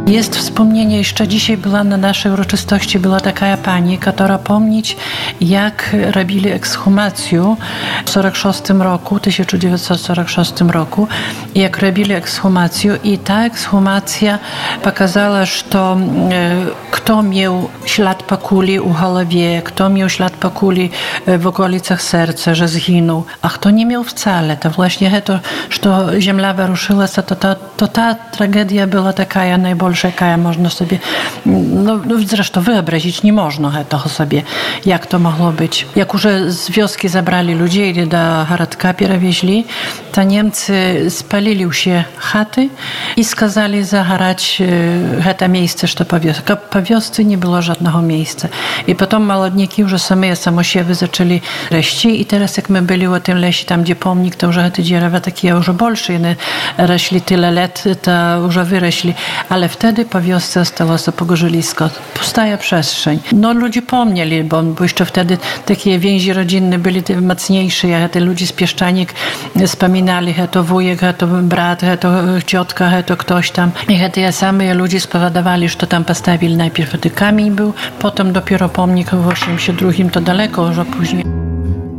Jest wspomnienie, jeszcze dzisiaj była na naszej uroczystości, była taka pani, która pomnieć, jak robili ekshumację w 1946 roku, jak robili ekshumację i ta ekshumacja pokazała, że kto miał ślad po kuli u głowie, kto miał ślad po kuli w okolicach serca, że zginął, a kto nie miał wcale. To właśnie to, że ziemia wyruszyła, to ta tragedia była taka najbardziej, jaka można sobie, zresztą wyobrazić nie można tego sobie, jak to mogło być. Jak już z wioski zabrali ludzi i do Haradka przewieźli, to Niemcy spalili się chaty i skazali zaharać to miejsce, że po wiosce nie było żadnego miejsca. I potem malodniki już samosiewy zaczęli rości i teraz jak my byli o tym lesie, tam gdzie pomnik, to już te drzewa takie już większe, rośli tyle lat, to już wyrośli, ale wtedy po wiosce zostało pogorzylisko, pustaja przestrzeń. Ludzie pomnieli, bo jeszcze wtedy takie więzi rodzinne byli mocniejsze, jak te ludzie z Pieszczanik wspominali, to wujek, to brat, to ciotka, to ktoś tam. I te same ludzie spowodowali, że to tam postawili najpierw kamień był, potem dopiero pomnik w 82 to daleko, już później.